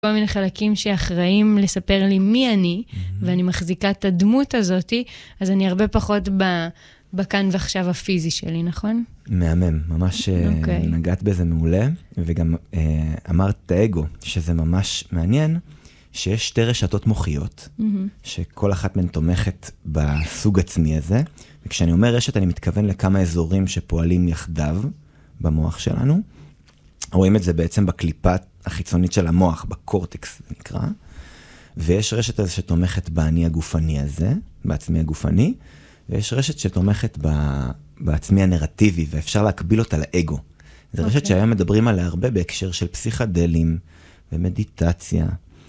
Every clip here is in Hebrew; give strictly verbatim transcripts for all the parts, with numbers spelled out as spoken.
כל מיני חלקים שאחראים לספר לי מי אני, mm-hmm. ואני מחזיקה את הדמות הזאת, אז אני הרבה פחות ב, בכאן ועכשיו הפיזי שלי, נכון? מהמם, ממש okay. נגעת בזה מעולה, וגם אה, אמרת את האגו, שזה ממש מעניין, שיש שתי רשתות מוחיות, mm-hmm. שכל אחת מהן תומכת בסוג עצמי הזה, וכשאני אומר רשת, אני מתכוון לכמה אזורים שפועלים יחדיו במוח שלנו, רואים את זה בעצם בקליפה החיצונית של המוח, בקורטקס זה נקרא, ויש רשת הזה שתומכת באני הגופני הזה, בעצמי הגופני, ויש רשת שתומכת בעצמי הנרטיבי, ואפשר להקביל אותה לאגו. זו רשת שהיום מדברים עליה הרבה בהקשר של פסיכדלים ומדיטציה,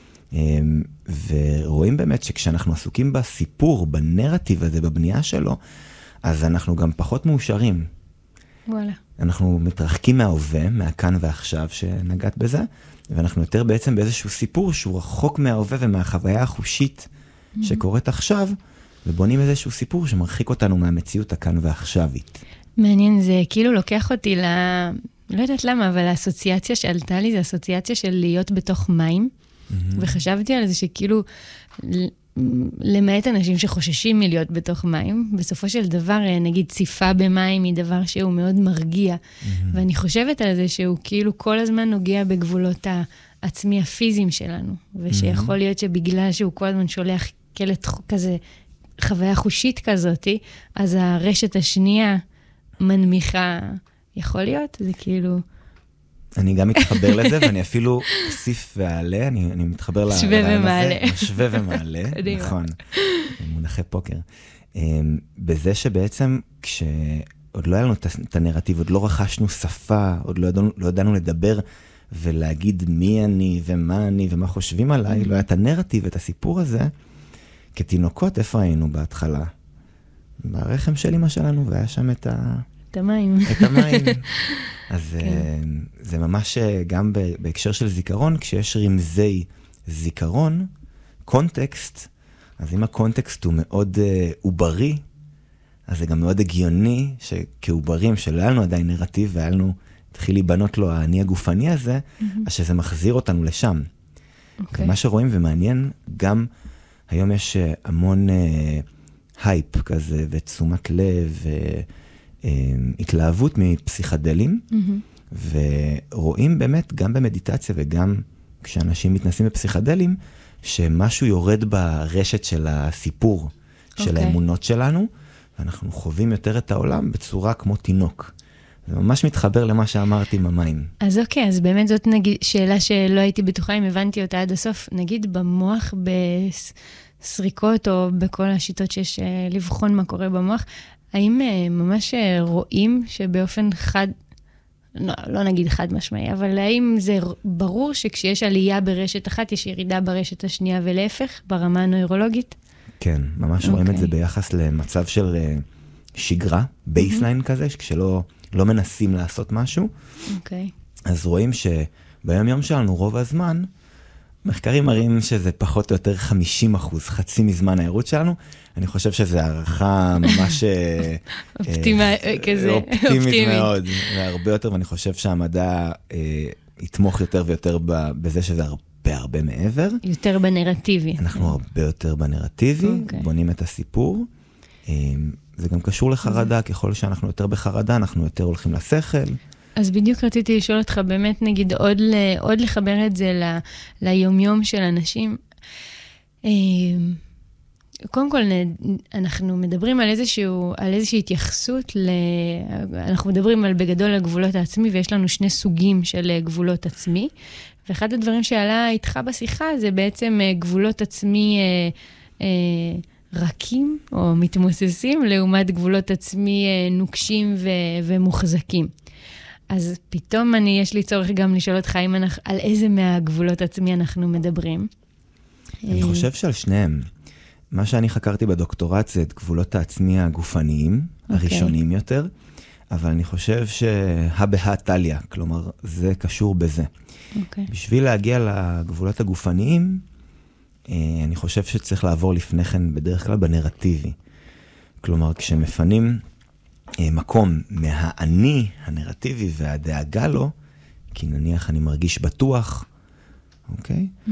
ורואים באמת שכשאנחנו עסוקים בסיפור, בנרטיב הזה, בבנייה שלו, אז אנחנו גם פחות מאושרים. וואלה. אנחנו מתרחקים מההווה, מהכאן ועכשיו שנגעת בזה, ואנחנו יותר בעצם באיזשהו סיפור שהוא רחוק מההווה ומהחוויה החושית mm-hmm. שקורית עכשיו, ובונים איזשהו סיפור שמרחיק אותנו מהמציאות הכאן ועכשווית. מעניין, זה כאילו לוקח אותי ל... לא יודעת למה, אבל האסוציאציה שעלתה לי זה אסוציאציה של להיות בתוך מים, mm-hmm. וחשבתי על זה שכאילו... למעט אנשים שחוששים מלהיות בתוך מים, בסופו של דבר, נגיד, ציפה במים היא דבר שהוא מאוד מרגיע, mm-hmm. ואני חושבת על זה שהוא כאילו כל הזמן נוגע בגבולות העצמי הפיזיים שלנו, ושיכול להיות שבגלל שהוא כל הזמן שולח קלט כזה, חוויה חושית כזאת, אז הרשת השנייה מנמיכה, יכול להיות, זה כאילו... אני גם מתחבר לזה, ואני אפילו אוסיף ועלה, אני, אני מתחבר שווה ומעלה. שווה ומעלה, נכון, מונחי פוקר. בזה שבעצם, כשעוד לא היה לנו את הנרטיב, עוד לא רכשנו שפה, עוד לא ידענו, לא ידענו לדבר, ולהגיד מי אני ומה אני ומה חושבים עליי, לא היה את הנרטיב, את הסיפור הזה, כתינוקות, איפה היינו בהתחלה? ברחם של אמא שלנו, והיה שם את ה... את המים. את המים. אז זה ממש גם בהקשר של זיכרון, כשיש רמזי זיכרון, קונטקסט, אז אם הקונטקסט הוא מאוד עוברי, אז זה גם מאוד הגיוני שכעוברים שלא היה לנו עדיין נרטיב, והיה לנו, התחיל להיבנות לו האני הגופני הזה, אז שזה מחזיר אותנו לשם. ומה שרואים ומעניין, גם היום יש המון הייפ כזה, ותשומת לב, ו... התלהבות מפסיכדלים, mm-hmm. ורואים באמת גם במדיטציה וגם כשאנשים מתנסים בפסיכדלים, שמשהו יורד ברשת של הסיפור, okay. של האמונות שלנו, ואנחנו חווים יותר את העולם בצורה כמו תינוק. זה ממש מתחבר למה שאמרתי עם המים. אז אוקיי, אז באמת זאת נגיד, שאלה שלא הייתי בטוחה אם הבנתי אותה עד הסוף, נגיד במוח בסריקות או בכל השיטות שיש לבחון מה קורה במוח, האם ממש רואים שבאופן חד, לא, לא נגיד חד משמעי, אבל האם זה ברור שכשיש עלייה ברשת אחת, יש ירידה ברשת השנייה ולהפך, ברמה הנוירולוגית? כן, ממש okay. רואים את זה ביחס למצב של שגרה, בייסליין mm-hmm. כזה, כשלא לא מנסים לעשות משהו. אוקיי. Okay. אז רואים שביום יום שלנו רוב הזמן, מחקרים מראים שזה פחות או יותר חמישים אחוז, חצי מזמן העירות שלנו. אני חושב שזו הערכה ממש אופטימית מאוד, והרבה יותר, ואני חושב שהמדע יתמוך יותר ויותר בזה שזה הרבה הרבה מעבר. יותר בנרטיבי. אנחנו הרבה יותר בנרטיבי, בונים את הסיפור. זה גם קשור לחרדה, ככל שאנחנו יותר בחרדה, אנחנו יותר הולכים לשכל. אז בדיוק רציתי לשאול אותך, באמת נגיד עוד, עוד לחבר את זה ל, ליומיום של אנשים. קודם כל, אנחנו מדברים על איזשהו, על איזושהי התייחסות, ל, אנחנו מדברים על בגדול על גבולות העצמי, ויש לנו שני סוגים של גבולות עצמי, ואחד הדברים שעלה איתך בשיחה, זה בעצם גבולות עצמי רכים, או מתמוססים, לעומת גבולות עצמי נוקשים ו, ומוחזקים. אז פתאום אני, יש לי צורך גם לשאול אותך אם אנחנו, על איזה מהגבולות עצמי אנחנו מדברים. אני חושב שעל שניהם. מה שאני חקרתי בדוקטורט זה את גבולות העצמי הגופניים, okay. הראשונים יותר, אבל אני חושב שהבה טליה, כלומר זה קשור בזה. Okay. בשביל להגיע לגבולות הגופניים, אני חושב שצריך לעבור לפני כן בדרך כלל בנרטיבי. כלומר, כשמפנים מקום מהאני הנרטיבי והדאגה לו, כי נניח אני מרגיש בטוח, אוקיי?